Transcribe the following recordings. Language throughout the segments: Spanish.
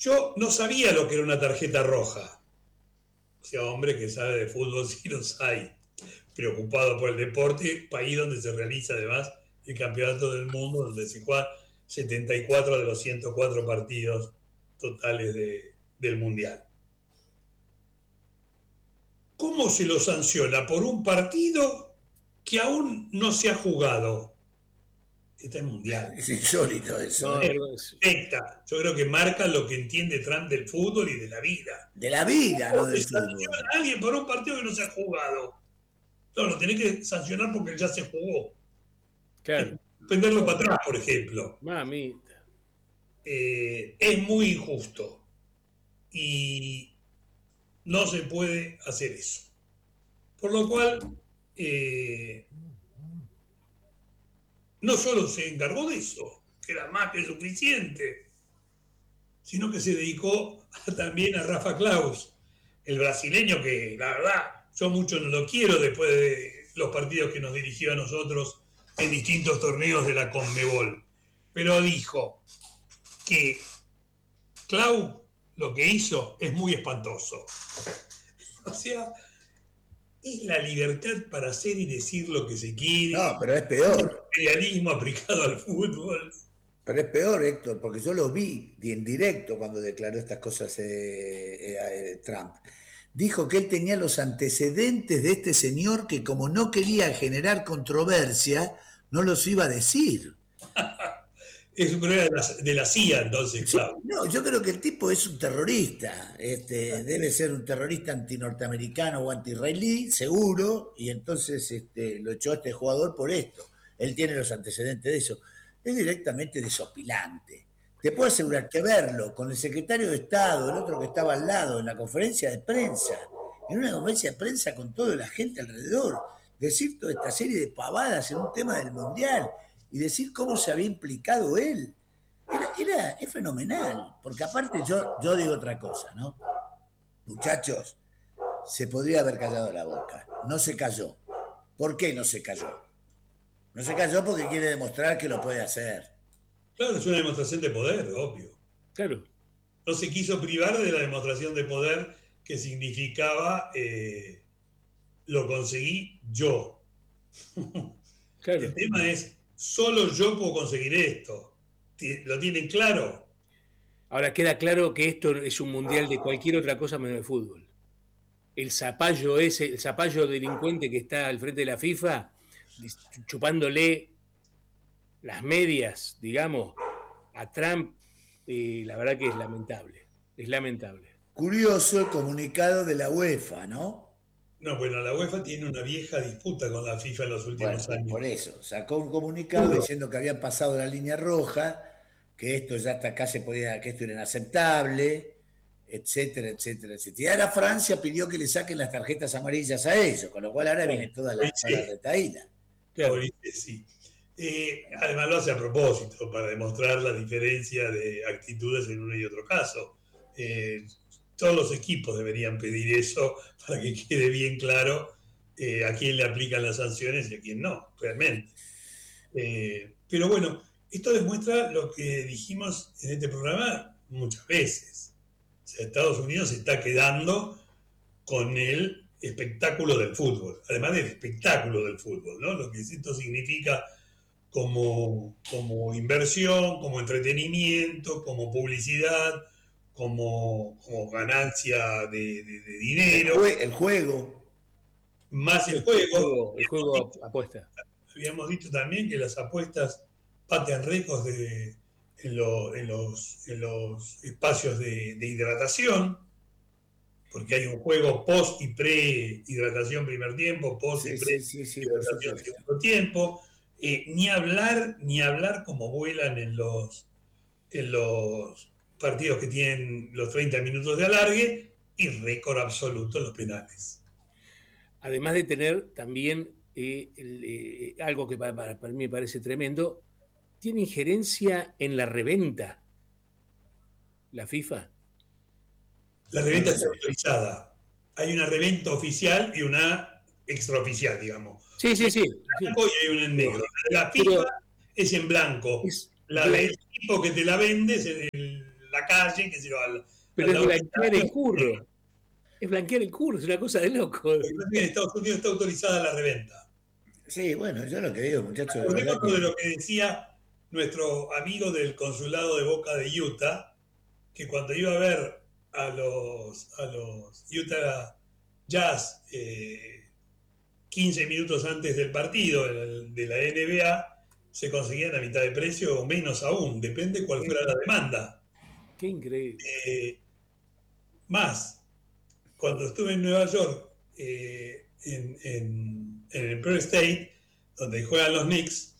Yo no sabía lo que era una tarjeta roja. O sea, hombre que sabe de fútbol, sí los hay. Preocupado por el deporte, país donde se realiza además el campeonato del mundo, donde se juegan 74 de los 104 partidos totales del mundial. ¿Cómo se lo sanciona? Por un partido que aún no se ha jugado. Este es mundial. Es insólito eso. No, Perfecta. Yo creo que marca lo que entiende Trump del fútbol y de la vida. De la vida, no del Se sanciona fútbol. a alguien por un partido que no se ha jugado. No, lo tenés que sancionar porque ya se jugó. claro. Venderlo para atrás, por ejemplo. Mamita. Es muy injusto. Y no se puede hacer eso. Por lo cual, no solo se encargó de eso, que era más que suficiente, sino que se dedicó también a Rafa Klaus, el brasileño que, la verdad, yo mucho no lo quiero después de los partidos que nos dirigió a nosotros en distintos torneos de la Conmebol. Pero dijo que Klaus lo que hizo es muy espantoso. O sea, es la libertad para hacer y decir lo que se quiere. No, pero es peor. El realismo aplicado al fútbol. Pero es peor, Héctor, porque yo lo vi en directo cuando declaró estas cosas Trump. Dijo que él tenía los antecedentes de este señor que como no quería generar controversia, no los iba a decir. Es un problema de la CIA, entonces, claro. No, yo creo que el tipo es un terrorista. Debe ser un terrorista antinorteamericano o anti-israelí, seguro, y entonces lo echó a este jugador por esto. Él tiene los antecedentes de eso. Es directamente desopilante. Te puedo asegurar que verlo con el secretario de Estado, el otro que estaba al lado, en la conferencia de prensa, en una conferencia de prensa con toda la gente alrededor, decir toda esta serie de pavadas en un tema del Mundial y decir cómo se había implicado él. Es fenomenal, porque aparte yo digo otra cosa, ¿no? Muchachos, se podría haber callado la boca. No se cayó. ¿Por qué no se cayó? No se cayó porque quiere demostrar que lo puede hacer. Claro, es una demostración de poder, obvio. Claro. No se quiso privar de la demostración de poder que significaba lo conseguí yo. Claro. El tema es, solo yo puedo conseguir esto. ¿Lo tienen claro? Ahora queda claro que esto es un mundial de cualquier otra cosa menos de fútbol. El zapallo delincuente que está al frente de la FIFA, chupándole las medias, digamos, a Trump, la verdad que es lamentable. Es lamentable. Curioso el comunicado de la UEFA, ¿no? No, bueno, la UEFA tiene una vieja disputa con la FIFA en los últimos años. Por eso, sacó un comunicado diciendo que habían pasado la línea roja, que esto ya hasta acá se podía, que esto era inaceptable, etcétera, etcétera, etcétera. Y ahora Francia pidió que le saquen las tarjetas amarillas a ellos, con lo cual ahora viene toda la retaíla. Claro, sí. Además lo hace a propósito, para demostrar la diferencia de actitudes en uno y otro caso. Todos los equipos deberían pedir eso para que quede bien claro a quién le aplican las sanciones y a quién no, realmente. Pero bueno, esto demuestra lo que dijimos en este programa muchas veces. O sea, Estados Unidos se está quedando con el espectáculo del fútbol, además del espectáculo del fútbol, ¿no? Lo que esto significa como inversión, como entretenimiento, como publicidad, como ganancia de dinero. El juego. Más el juego. El juego apuesta. Habíamos dicho también que las apuestas patean récords en los espacios de hidratación, porque hay un juego post y pre-hidratación primer tiempo, post y pre-hidratación segundo tiempo. Ni hablar como vuelan en los partidos que tienen los 30 minutos de alargue y récord absoluto en los penales. Además de tener también algo que para mí me parece tremendo, tiene injerencia en la reventa, la FIFA. La reventa está autorizada. Hay una reventa oficial y una extraoficial, digamos. Sí. Hay blanco y hay una en negro. La FIFA es en blanco. La del equipo que te la vende es la calle, que se va Pero es blanquear el curro. Es blanquear el curro, es una cosa de loco. En Estados Unidos está autorizada la reventa. Sí, bueno, yo lo que digo, muchachos, de verdad Acordémonos de lo que decía nuestro amigo del consulado de Boca de Utah, que cuando iba a ver a los Utah Jazz 15 minutos antes del partido de la NBA, se conseguían a mitad de precio o menos aún, depende cuál fuera la demanda. Qué increíble. Más, cuando estuve en Nueva York, en el Empire State, donde juegan los Knicks,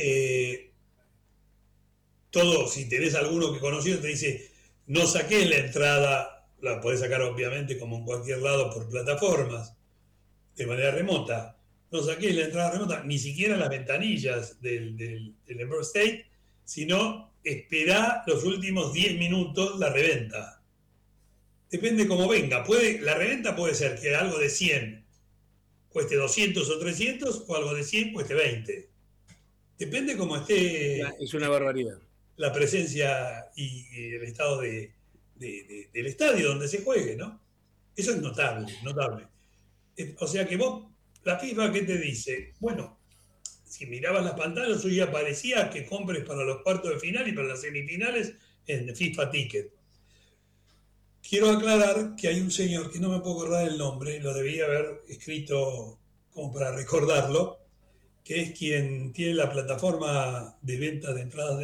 todo, si tenés alguno que conocido, te dice, no saqués la entrada, la podés sacar obviamente como en cualquier lado por plataformas, de manera remota. No saqués la entrada remota, ni siquiera las ventanillas del Empire State, sino esperá los últimos 10 minutos la reventa. Depende cómo venga. La reventa puede ser que algo de 100 cueste 200 o 300, o algo de 100 cueste 20. Depende cómo esté. Es una barbaridad. La presencia y el estado del estadio donde se juegue, ¿no? Eso es notable, notable. O sea que vos, la FIFA, ¿qué te dice? Bueno, si mirabas las pantallas, hoy aparecía que compres para los cuartos de final y para las semifinales en FIFA Ticket. Quiero aclarar que hay un señor que no me puedo acordar el nombre, lo debía haber escrito como para recordarlo, que es quien tiene la plataforma de venta de entradas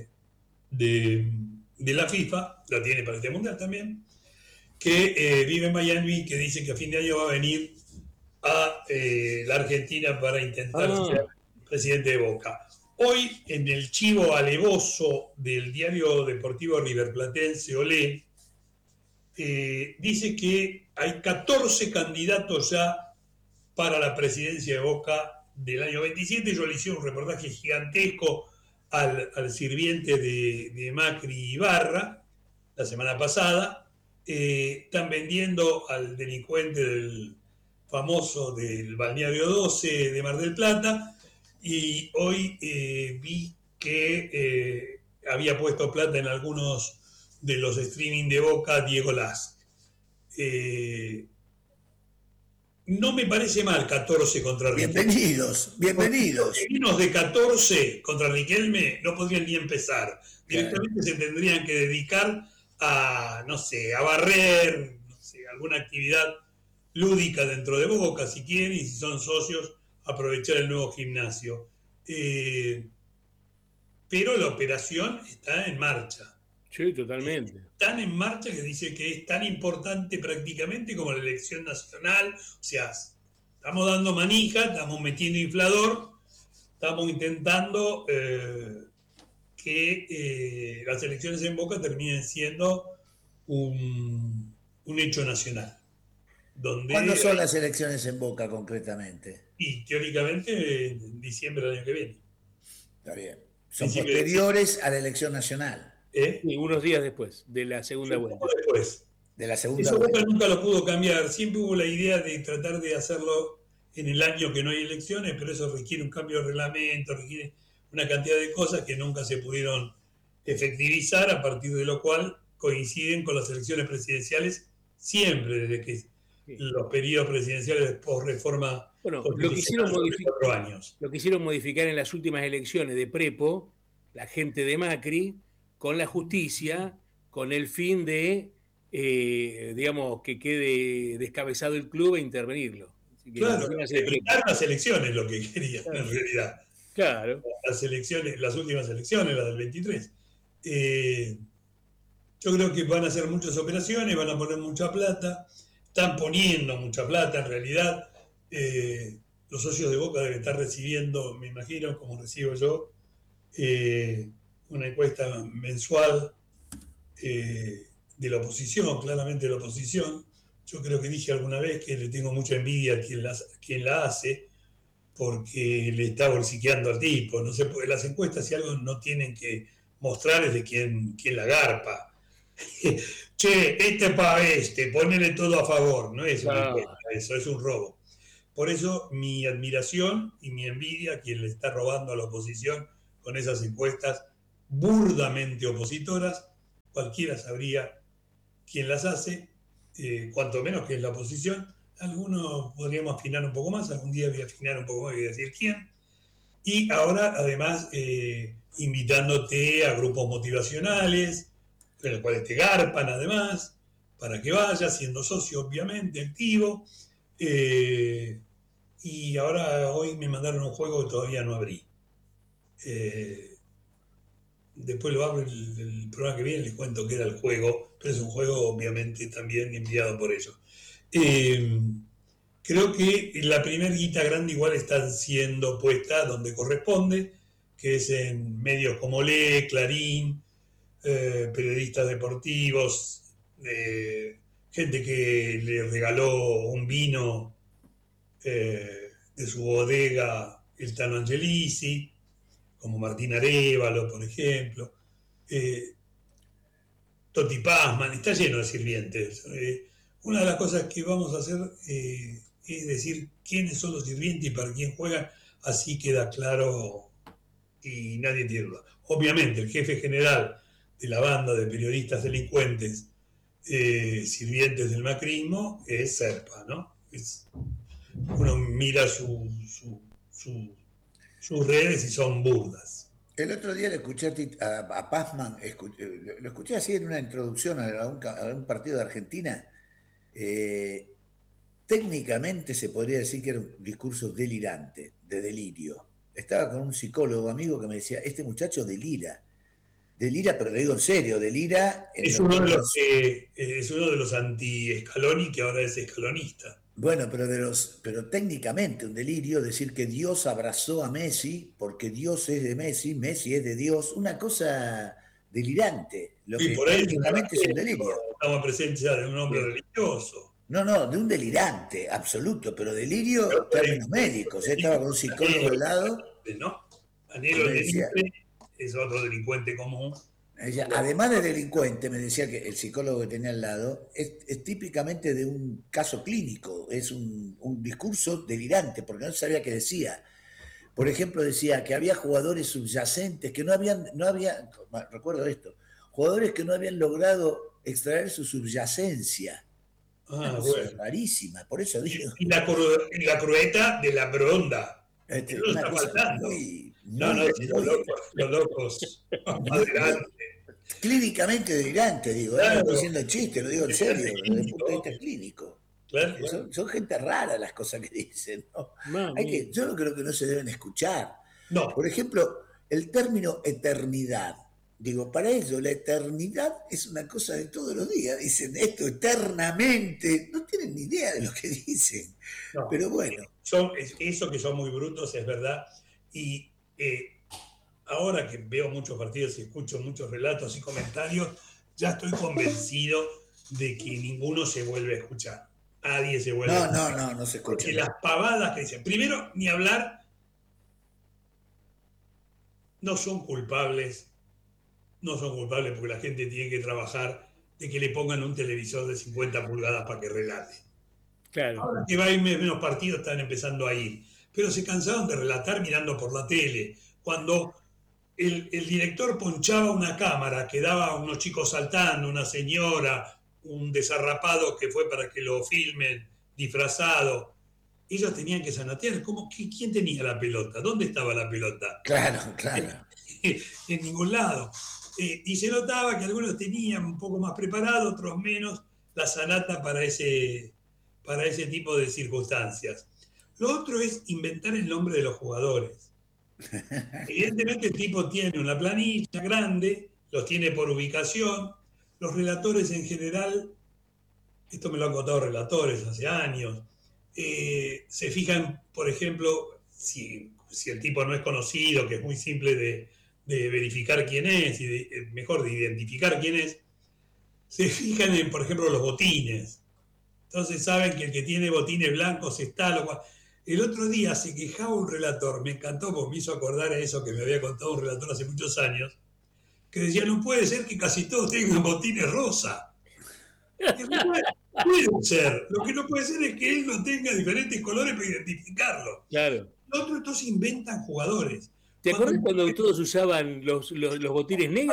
de la FIFA, la tiene para este mundial también, que vive en Miami, que dice que a fin de año va a venir a la Argentina para intentar ser presidente de Boca. Hoy, en el chivo alevoso del diario deportivo riverplatense Olé, dice que hay 14 candidatos ya para la presidencia de Boca del año 27. Yo le hice un reportaje gigantesco al sirviente de Macri Ibarra la semana pasada. Están vendiendo al delincuente del famoso del Balneario 12 de Mar del Plata, y hoy vi que había puesto plata en algunos de los streaming de Boca Diego Lask. No me parece mal 14 contra Riquelme. Bienvenidos. Menos de 14 contra Riquelme no podrían ni empezar. Directamente se tendrían que dedicar a, no sé, a barrer, no sé, alguna actividad lúdica dentro de Boca, si quieren, y si son socios, aprovechar el nuevo gimnasio. Pero la operación está en marcha. Sí, totalmente. Tan en marcha que dice que es tan importante prácticamente como la elección nacional. O sea, estamos dando manija, estamos metiendo inflador, estamos intentando que las elecciones en Boca terminen siendo un hecho nacional. ¿Cuándo son las elecciones en Boca concretamente? Y teóricamente en diciembre del año que viene. Está bien. Son posteriores a la elección nacional. Y unos días después de la segunda vuelta. Después. De la segunda Eso vuelta. Boca nunca lo pudo cambiar. Siempre hubo la idea de tratar de hacerlo en el año que no hay elecciones, pero eso requiere un cambio de reglamento, requiere una cantidad de cosas que nunca se pudieron efectivizar, a partir de lo cual coinciden con las elecciones presidenciales siempre, desde que los periodos presidenciales post-reforma. Bueno, lo quisieron modificar en las últimas elecciones de Prepo, la gente de Macri, con la justicia, con el fin de, digamos, que quede descabezado el club e intervenirlo. Así que claro, evitar las elecciones, lo que querían, claro, en realidad. Claro. Las últimas elecciones, las del 23. Yo creo que van a hacer muchas operaciones, van a poner mucha plata, están poniendo mucha plata en realidad. Los socios de Boca deben estar recibiendo, me imagino, como recibo yo, una encuesta mensual de la oposición, claramente de la oposición. Yo creo que dije alguna vez que le tengo mucha envidia a quien la hace, porque le está bolsiqueando al tipo. No sé, las encuestas, si algo no tienen que mostrar, es de quién la garpa. Che, para ponele todo a favor. No es una encuesta, eso es un robo. Por eso mi admiración y mi envidia a quien le está robando a la oposición con esas encuestas burdamente opositoras, cualquiera sabría quién las hace, cuanto menos que es la oposición. Algunos podríamos afinar un poco más, algún día voy a afinar un poco más y decir quién. Y ahora, además, invitándote a grupos motivacionales, en los cuales te garpan, además, para que vayas, siendo socio, obviamente, activo. Y ahora, hoy me mandaron un juego que todavía no abrí. Después lo abro el programa que viene, les cuento qué era el juego, pero es un juego, obviamente, también enviado por ellos. Creo que la primera guita grande igual está siendo puesta donde corresponde, que es en medios como Le, Clarín, periodistas deportivos, gente que le regaló un vino de su bodega, el Tano Angelici, como Martín Arévalo, por ejemplo. Toti Pazman, está lleno de sirvientes. Una de las cosas que vamos a hacer es decir quiénes son los sirvientes y para quién juegan, así queda claro y nadie tiene duda. Obviamente, el jefe general de la banda de periodistas delincuentes sirvientes del macrismo es Serpa, ¿no? Uno mira sus redes y son burdas. El otro día le escuché a Pazman, lo escuché así en una introducción a un partido de Argentina. Técnicamente se podría decir que era un discurso delirante, de delirio. Estaba con un psicólogo amigo que me decía, este muchacho delira, pero le digo en serio, delira. Es uno de los anti-Scaloni, que ahora es escalonista. Bueno, pero técnicamente un delirio, decir que Dios abrazó a Messi, porque Dios es de Messi, Messi es de Dios, una cosa delirante. Lo y que por ahí técnicamente es un delirio. Estamos en presencia de un hombre religioso. No, de un delirante, absoluto, pero delirio en términos médicos. Estaba con un psicólogo al lado. ¿No? Daniel Olenice es otro delincuente común. Ella, además de delincuente, me decía que el psicólogo que tenía al lado, es típicamente de un caso clínico, es un discurso delirante, porque no sabía qué decía. Por ejemplo, decía que había jugadores subyacentes que no había, recuerdo esto, jugadores que no habían logrado extraer su subyacencia. Una cosa rarísima, por eso digo. Y la crueta de la bronda. Una cosa muy los locos. Adelante. Clínicamente delirante, digo, claro. No estoy diciendo chiste, lo digo en serio, desde el punto de vista clínico. Claro. Son gente rara las cosas que dicen, ¿no? Yo no creo que no se deben escuchar. No. Por ejemplo, el término eternidad. Digo, para ellos la eternidad es una cosa de todos los días. Dicen esto eternamente. No tienen ni idea de lo que dicen. No, pero bueno. Eso que son muy brutos es verdad. Y ahora que veo muchos partidos y escucho muchos relatos y comentarios, ya estoy convencido de que ninguno se vuelve a escuchar. Nadie se vuelve a escuchar. No se escucha. Porque las pavadas que dicen, primero, ni hablar, no son culpables porque la gente tiene que trabajar de que le pongan un televisor de 50 pulgadas para que relate. Claro. Ahora que va a ir menos partidos, están empezando a ir. Pero se cansaron de relatar mirando por la tele. Cuando el director ponchaba una cámara, quedaba a unos chicos saltando, una señora, un desarrapado que fue para que lo filmen disfrazado. Ellos tenían que zanatear. ¿Quién tenía la pelota? ¿Dónde estaba la pelota? Claro. En ningún lado. Y se notaba que algunos tenían un poco más preparado, otros menos, la sanata para ese tipo de circunstancias. Lo otro es inventar el nombre de los jugadores. Evidentemente el tipo tiene una planilla grande, los tiene por ubicación. Los relatores en general, esto me lo han contado relatores hace años, se fijan, por ejemplo, si el tipo no es conocido, que es muy simple de verificar quién es, y mejor de identificar quién es, se fijan en, por ejemplo, los botines. Entonces saben que el que tiene botines blancos está... El otro día se quejaba un relator, me encantó porque me hizo acordar a eso que me había contado un relator hace muchos años, que decía, no puede ser que casi todos tengan botines rosa. Puede ser. Lo que no puede ser es que él no tenga diferentes colores para identificarlo. Claro. Los otros inventan jugadores. ¿Te acuerdas cuando todos usaban los botines negros?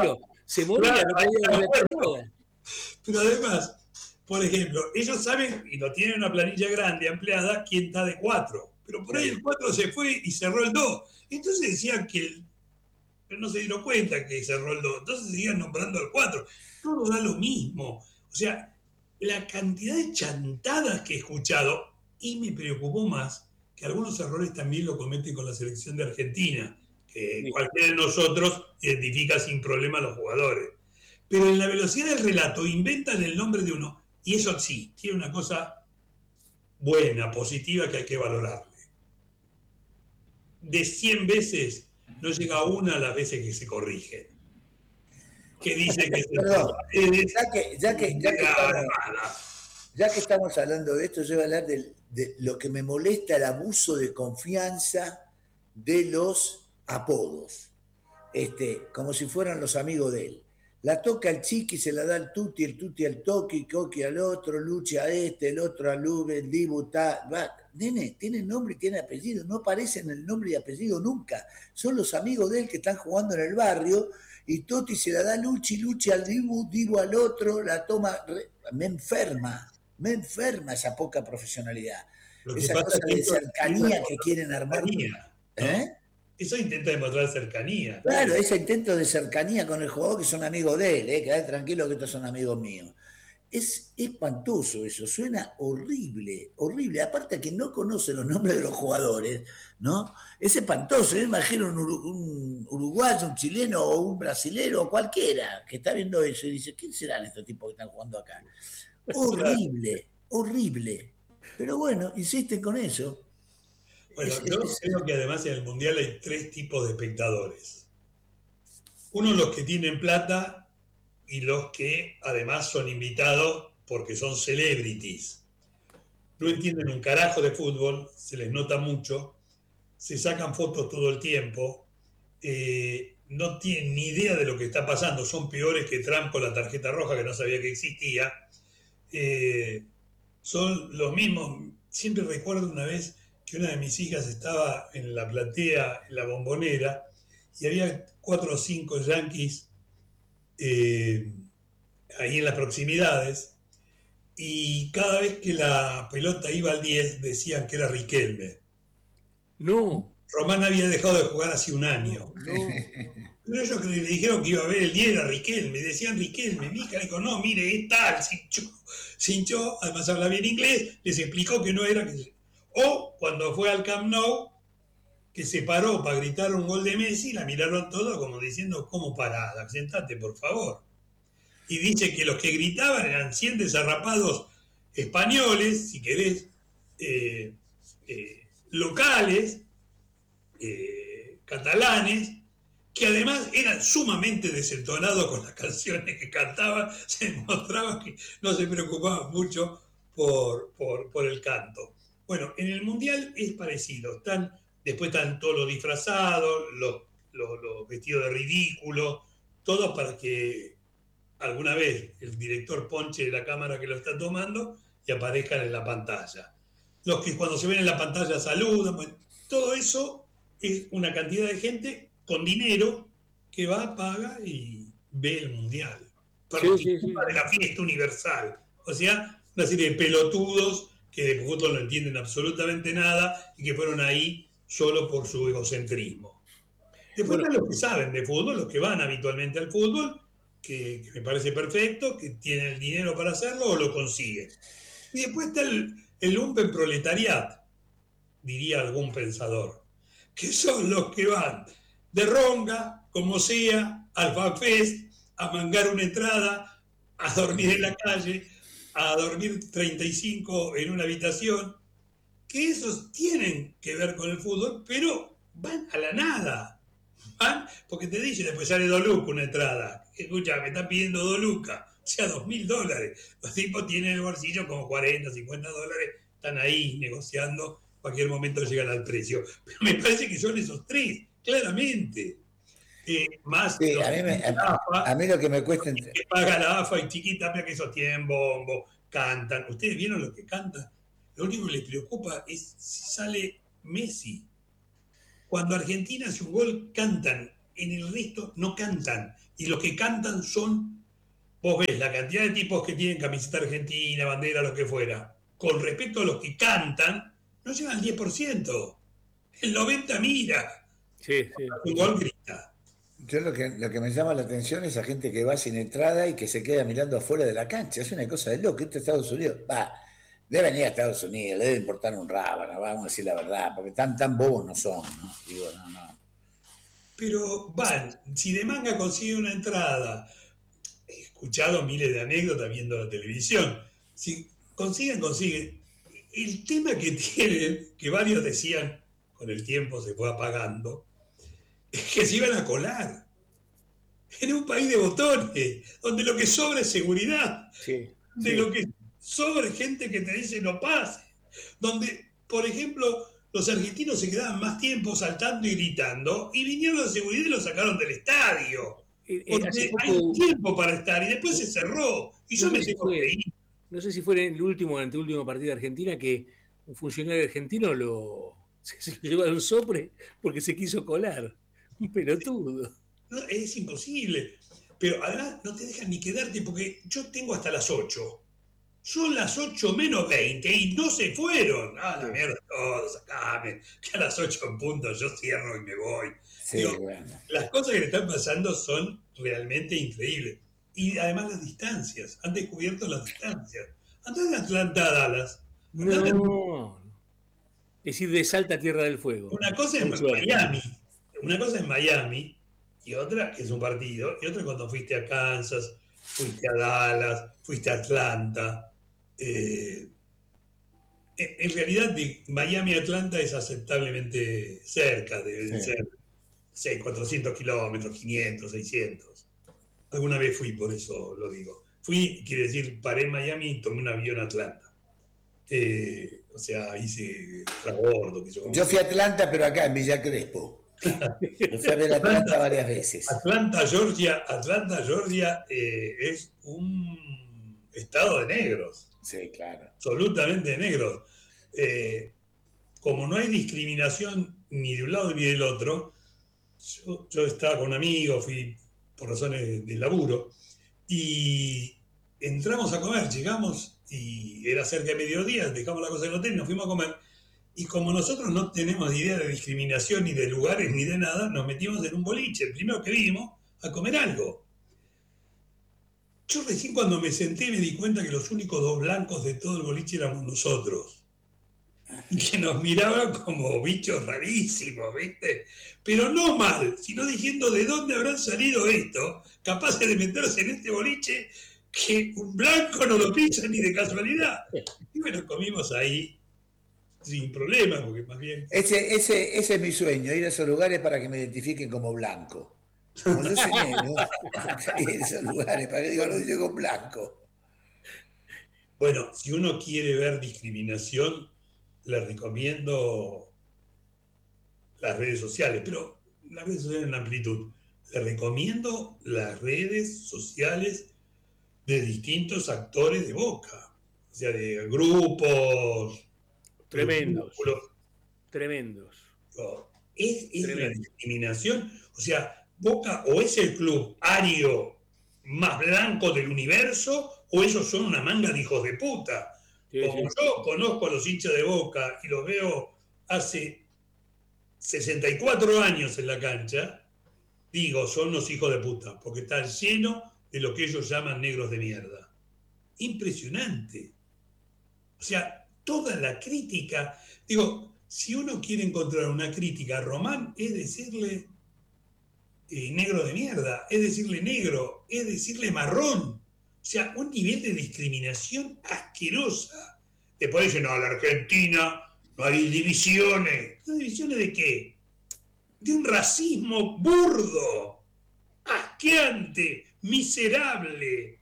Se moría, no podía ver la pelota. Pero además, por ejemplo, ellos saben, y lo tienen en una planilla grande, ampliada, quién está de 4. Pero por ahí el 4 se fue y cerró el 2. Entonces decían que pero no se dieron cuenta que cerró el 2. Entonces seguían nombrando al 4. Todo da lo mismo. O sea, la cantidad de chantadas que he escuchado, y me preocupó más que algunos errores también lo cometen con la selección de Argentina, que Sí. cualquiera de nosotros identifica sin problema a los jugadores. Pero en la velocidad del relato inventan el nombre de uno, y eso sí, tiene una cosa buena, positiva, que hay que valorarle. De 100 veces, no llega a una a las veces que se corrigen. Que dice que Perdón, se ya que estamos hablando de esto, yo voy a hablar de lo que me molesta, el abuso de confianza de los apodos, como si fueran los amigos de él. La toca el Chiqui, se la da el Tuti al Toki, Coqui al otro, Luchi a el otro a Lube, el Dibu, Nene, tiene nombre y tiene apellido, no aparecen el nombre y apellido nunca. Son los amigos de él que están jugando en el barrio y Totti se la da a Luchi al Dibu, Dibu al otro, la toma. Me enferma esa poca profesionalidad. Esa cosa de cercanía que quieren armar. Eso intenta demostrar cercanía. Claro, ese intento de cercanía con el jugador que son amigos de él, quedad tranquilo que estos son amigos míos. Es espantoso eso, suena horrible. Aparte que no conoce los nombres de los jugadores, ¿no? Es espantoso. Yo imagino un uruguayo, un chileno o un brasilero o cualquiera que está viendo eso y dice, ¿quién serán estos tipos que están jugando acá? Horrible. Pero bueno, insisten con eso. Bueno, yo creo que además en el Mundial hay 3 tipos de espectadores. Uno, los que tienen plata, y los que además son invitados porque son celebrities. No entienden un carajo de fútbol, se les nota mucho, se sacan fotos todo el tiempo, no tienen ni idea de lo que está pasando, son peores que Trump con la tarjeta roja que no sabía que existía. Son los mismos. Siempre recuerdo una vez que una de mis hijas estaba en la platea, en la Bombonera, y había 4 o 5 yanquis ahí en las proximidades, y cada vez que la pelota iba al 10 decían que era Riquelme. No. Román había dejado de jugar hace un año. No. Pero ellos le dijeron que iba a ver el 10 era Riquelme, decían Riquelme. Mi hija dijo, no, mire, es tal, se hinchó, además habla bien inglés, les explicó que no era. O cuando fue al Camp Nou, que se paró para gritar un gol de Messi, la miraron todos como diciendo, ¿cómo parada? Sentate, por favor. Y dice que los que gritaban eran 100 desarrapados españoles, si querés, locales, catalanes, que además eran sumamente desentonados con las canciones que cantaban, se mostraba que no se preocupaban mucho por el canto. Bueno, en el Mundial es parecido, después están todos los disfrazados, los vestidos de ridículo, todos para que alguna vez el director ponche la cámara que lo está tomando y aparezcan en la pantalla. Los que cuando se ven en la pantalla saludan, bueno, todo eso es una cantidad de gente con dinero que va, paga y ve el Mundial. Participa de la fiesta universal. O sea, una serie de pelotudos que de fútbol no entienden absolutamente nada y que fueron ahí solo por su egocentrismo. Después están los que saben de fútbol, los que van habitualmente al fútbol, que me parece perfecto, que tienen el dinero para hacerlo o lo consiguen. Y después está el lumpenproletariat, diría algún pensador, que son los que van de ronga, como sea, al FanFest, a mangar una entrada, a dormir en la calle, a dormir 35 en una habitación, que esos tienen que ver con el fútbol, pero van a la nada. Van porque te dicen, después sale $2 una entrada. Escucha, me están pidiendo $2, o sea, $2.000. Los tipos tienen en el bolsillo como $40, $50, están ahí negociando, en cualquier momento llegan al precio. Pero me parece que son esos 3, claramente. Más sí, a mí lo que me cuesta que paga la AFA y Chiquita, que esos tienen bombo, cantan. ¿Ustedes vieron lo que cantan? Lo único que les preocupa es si sale Messi. Cuando Argentina hace un gol, cantan. En el resto no cantan. Y los que cantan son, vos ves la cantidad de tipos que tienen camiseta argentina, bandera, lo que fuera, con respecto a los que cantan, no llegan al 10%. El 90% mira. Sí, sí. El gol grita. Yo lo que me llama la atención es a gente que va sin entrada y que se queda mirando afuera de la cancha. Es una cosa de loco. Esto es Estados Unidos. Va, debe venir a Estados Unidos, le debe importar un rábano, vamos a decir la verdad, porque tan bobos no son, ¿no? Digo, no. Pero van, si de manga consigue una entrada, he escuchado miles de anécdotas viendo la televisión, si consiguen. El tema que tienen, que varios decían, con el tiempo se fue apagando, es que se iban a colar. En un país de botones, donde lo que sobra es seguridad, Sí, de sí. lo que sobra es gente que te dice no pase, donde, por ejemplo, los argentinos se quedaban más tiempo saltando y gritando, y vinieron de seguridad y lo sacaron del estadio. Hace Porque hay poco, tiempo para estar, y después se cerró, y yo me tengo que ir. no sé si fue en el último, anteúltimo partido de Argentina que un funcionario argentino se lo llevó a un sopre porque se quiso colar. Un pelotudo. No, es imposible. Pero además no te dejan ni quedarte, porque yo tengo hasta las 8. Son las 8 menos 20 y no se fueron. Ah, la mierda, todo, sacame. Que a las 8 en punto yo cierro y me voy. Sí, Digo, bueno. las cosas que le están pasando son realmente increíbles. Y además las distancias. Han descubierto las distancias. Andá de Atlanta a Dallas. No. Es ir de Salta a Tierra del Fuego. Una cosa es Miami. Una cosa es Miami y otra es un partido. Y otra cuando fuiste a Kansas, fuiste a Dallas, fuiste a Atlanta. En realidad de Miami a Atlanta es aceptablemente cerca, deben ser 400 kilómetros, 500, 600. Alguna vez fui, por eso lo digo. Fui, quiere decir, paré en Miami y tomé un avión a Atlanta. O sea, hice transbordo. Yo fui a Atlanta, pero acá en Villa Crespo. Yo fui a ver Atlanta varias veces. Atlanta, Georgia es un estado de negros. Sí, claro. Absolutamente de negros. Como no hay discriminación ni de un lado ni del otro, yo estaba con un amigo, fui por razones de laburo, y entramos a comer, llegamos y era cerca de mediodía, dejamos la cosa en el hotel y nos fuimos a comer. Y como nosotros no tenemos idea de discriminación ni de lugares ni de nada, nos metimos en un boliche, el primero que vimos, a comer algo. Yo recién cuando me senté me di cuenta que los únicos dos blancos de todo el boliche éramos nosotros. Y que nos miraban como bichos rarísimos, ¿viste? Pero no mal, sino diciendo de dónde habrán salido esto, capaces de meterse en este boliche que un blanco no lo pisa ni de casualidad. Y bueno, comimos ahí sin problema, porque más bien... Ese es mi sueño, ir a esos lugares para que me identifiquen como blanco. Como yo soy negro, ir a esos lugares para que digan, no, yo con blanco. Bueno, si uno quiere ver discriminación, le recomiendo las redes sociales, pero las redes sociales en amplitud. Le recomiendo las redes sociales de distintos actores de Boca, o sea, de grupos, tremendos. Tremendos. Es la discriminación, o sea, Boca o es el club ario más blanco del universo, o ellos son una manga de hijos de puta. Sí, Como sí. yo conozco a los hinchas de Boca y los veo hace 64 años en la cancha, digo, son los hijos de puta, porque están llenos de lo que ellos llaman negros de mierda. Impresionante. O sea, toda la crítica, digo, si uno quiere encontrar una crítica a Román, es decirle negro de mierda, es decirle negro, es decirle marrón. O sea, un nivel de discriminación asquerosa. Después dicen, no, la Argentina no hay divisiones. ¿No divisiones de qué? De un racismo burdo, asqueante, miserable.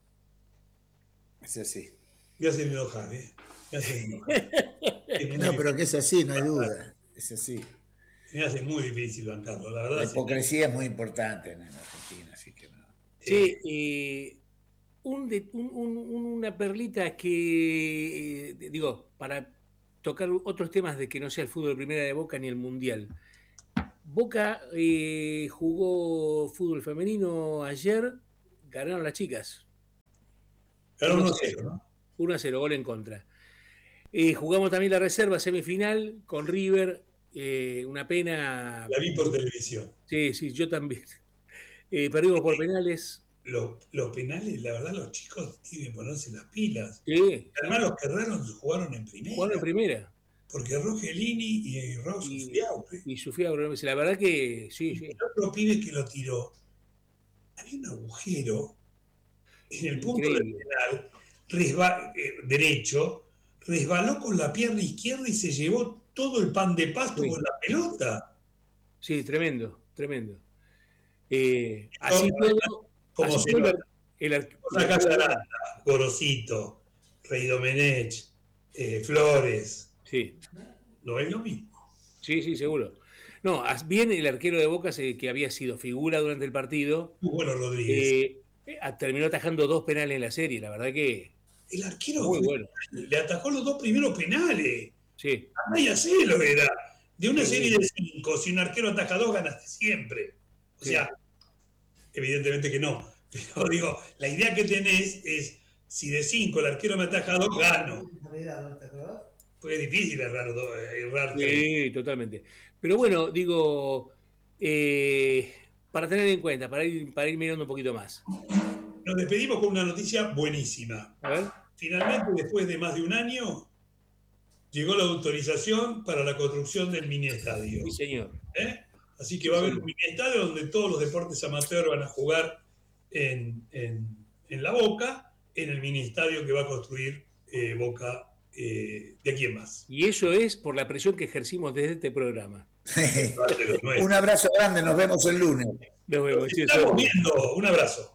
Es así. Me hacen enojar, ¿eh? Me hacen enojar. No, pero que es así, no hay duda. Es así. Me hace muy difícil bancarlo, la verdad. La hipocresía es muy importante en Argentina, así que no. Sí, una perlita que, digo, para tocar otros temas de que no sea el fútbol de primera de Boca ni el Mundial. Boca jugó fútbol femenino ayer, ganaron las chicas. Ganaron 1-0, ¿no? 1-0, gol en contra. Jugamos también la reserva semifinal con River, una pena. La vi por televisión. Sí, yo también. Perdimos por penales. Los penales, la verdad, los chicos tienen que ponerse las pilas. Sí. Además, los que erraron jugaron en primera. Jugaron en primera. Porque Rogelini y Ross Sufiaure. Y Sufiaure, la verdad que sí. El otro pibe que lo tiró, había un agujero en el punto del penal, derecho, resbaló con la pierna izquierda y se llevó todo el pan de pasto con la pelota. Sí, tremendo. Así todo, como se nota. Casaranda, Gorosito, Rey Domenech, Flores. Sí. No es lo mismo. Sí, seguro. No, bien el arquero de Boca, que había sido figura durante el partido. Muy bueno, Rodríguez. Terminó atajando 2 penales en la serie, la verdad que. El arquero muy bueno. Le atajó los 2 primeros penales. Sí. Andá y hacelo, era. De una serie de 5, si un arquero ataja 2, ganaste siempre. O sea, evidentemente que no. Pero digo, la idea que tenés es, si de 5 el arquero me ataja 2, gano. Pues es difícil errar. Sí, totalmente. Pero bueno, digo, para tener en cuenta, para ir mirando un poquito más. Nos despedimos con una noticia buenísima. A ver. Finalmente, después de más de un año, llegó la autorización para la construcción del mini estadio. Sí, señor. Así que va a haber un mini estadio donde todos los deportes amateur van a jugar en la Boca, en el mini estadio que va a construir Boca de aquí en más. Y eso es por la presión que ejercimos desde este programa. Un abrazo grande, nos vemos el lunes. Nos vemos. Nos estamos viendo. Un abrazo.